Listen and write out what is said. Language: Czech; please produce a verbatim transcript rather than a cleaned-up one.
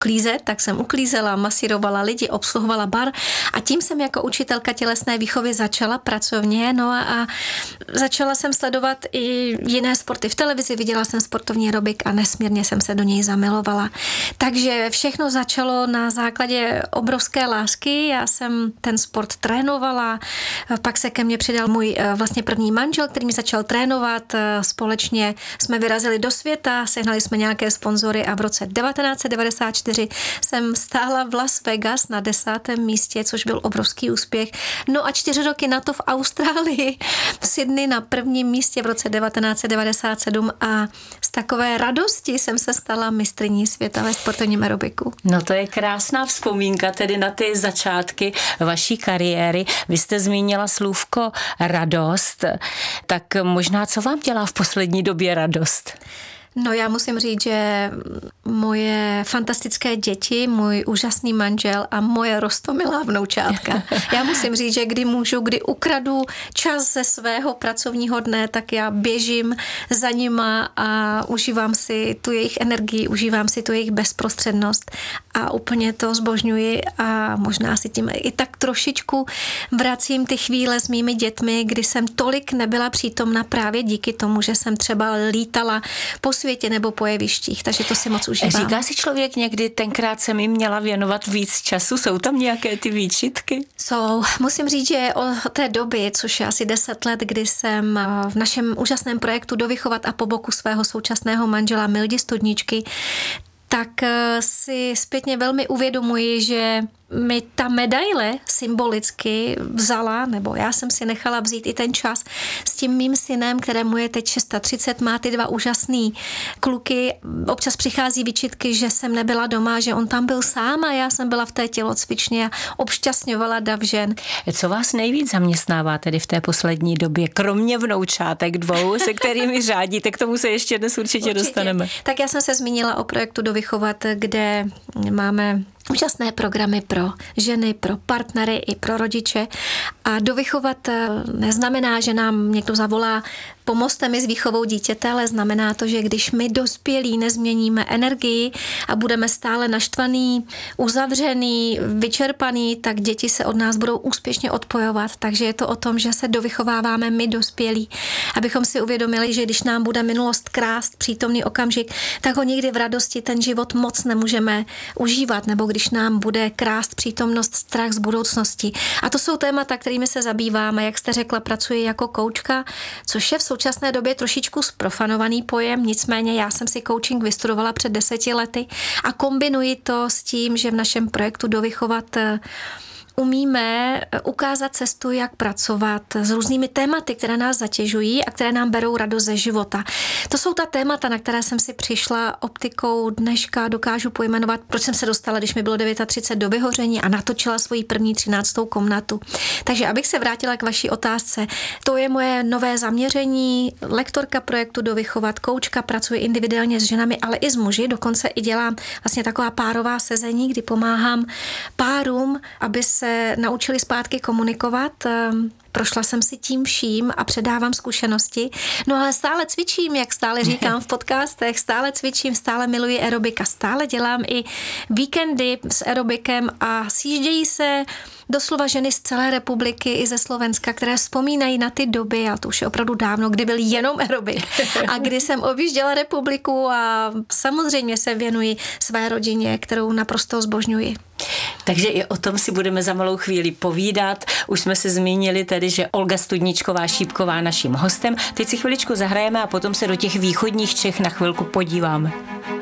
klízet, tak jsem uklízela, masírovala lidi, obsluhovala bar a tím jsem jako učitelka tělesné výchovy začala pracovně, no a, a začala jsem sledovat i jiné sporty v televizi, viděla jsem sportovní aerobik a nesmírně jsem se do něj zamilovala. Takže všechno začalo na základě obrovské lásky, já jsem ten sport trénovala, pak se ke mně přidal můj vlastně první manžel, který mi začal trénovat, společně jsme vyrazili do světa, sehnali jsme nějaké sponzory a v roce devatenáct set devadesát čtyři jsem stála v Las Vegas na desátém místě, což byl obrovský úspěch. No a čtyři roky na to v Austrálii, v Sydney na prvním místě v roce devatenáct set devadesát sedm a z takové radosti jsem se stala mistryní světa ve sportovním aerobiku. No to je krásná vzpomínka tedy na ty začátky vaší kariéry. Vy jste zmínila slůvko radost, tak možná co vám dělá v poslední době radost? No já musím říct, že moje fantastické děti, můj úžasný manžel a moje roztomilá vnoučátka. Já musím říct, že kdy můžu, kdy ukradu čas ze svého pracovního dne, tak já běžím za nima a užívám si tu jejich energii, užívám si tu jejich bezprostřednost a úplně to zbožňuji a možná si tím i tak trošičku vracím ty chvíle s mými dětmi, kdy jsem tolik nebyla přítomna právě díky tomu, že jsem třeba lítala po světě nebo po jevištích, takže to si moc užívám. Říká si člověk někdy, tenkrát jsem jim měla věnovat víc času, jsou tam nějaké ty výčitky? Jsou. Musím říct, že od té doby, což je asi deset let, kdy jsem v našem úžasném projektu Dovychovat a po boku svého současného manžela Mildy Studničky, tak si zpětně velmi uvědomuji, že mi ta medaile symbolicky vzala, nebo já jsem si nechala vzít i ten čas s tím mým synem, kterému je teď třicet šest, má ty dva úžasný kluky. Občas přichází výčitky, že jsem nebyla doma, že on tam byl sám a já jsem byla v té tělocvičně a obšťastňovala dav žen. Co vás nejvíc zaměstnává tedy v té poslední době, kromě vnoučátek dvou, se kterými řádíte, k tomu se ještě dnes určitě, určitě dostaneme. Tak já jsem se zmínila o projektu Dovychovat, kde máme úžasné programy pro ženy, pro partnery i pro rodiče. A dovychovat neznamená, že nám někdo zavolá, pomozte mi s výchovou dítěte, ale znamená to, že když my dospělí nezměníme energii a budeme stále naštvaný, uzavřený, vyčerpaný, tak děti se od nás budou úspěšně odpojovat. Takže je to o tom, že se dovychováváme my dospělí, abychom si uvědomili, že když nám bude minulost krást přítomný okamžik, tak ho nikdy v radosti ten život moc nemůžeme užívat, nebo když nám bude krást přítomnost, strach z budoucnosti. A to jsou témata, kterými se zabýváme. Jak jste řekla, pracuji jako koučka, což je v současné době trošičku zprofanovaný pojem, nicméně já jsem si coaching vystudovala před deseti lety a kombinuji to s tím, že v našem projektu Dovychovat umíme ukázat cestu, jak pracovat s různými tématy, které nás zatěžují a které nám berou radost ze života. To jsou ta témata, na které jsem si přišla optikou dneška, dokážu pojmenovat, proč jsem se dostala, když mi bylo třicet devět do vyhoření a natočila svoji první třináctou komnatu. Takže abych se vrátila k vaší otázce, to je moje nové zaměření, lektorka projektu Dovychovat, koučka, pracuji individuálně s ženami, ale i s muži, dokonce i dělám vlastně taková párová sezení, kdy pomáhám párům, aby se naučili zpátky komunikovat. Prošla jsem si tím vším a předávám zkušenosti. No ale stále cvičím, jak stále říkám v podcastech, stále cvičím, stále miluji aerobika, stále dělám i víkendy s aerobikem a sjíždějí se doslova ženy z celé republiky i ze Slovenska, které vzpomínají na ty doby, a to už je opravdu dávno, kdy byl jenom aerobik a kdy jsem objížděla republiku a samozřejmě se věnuji své rodině, kterou naprosto zbožňuji. Takže i o tom si budeme za malou chvíli povídat. Už jsme se zmínili tedy, že Olga Studničková Šípková naším hostem. Teď si chviličku zahrajeme a potom se do těch východních Čech na chvilku podíváme.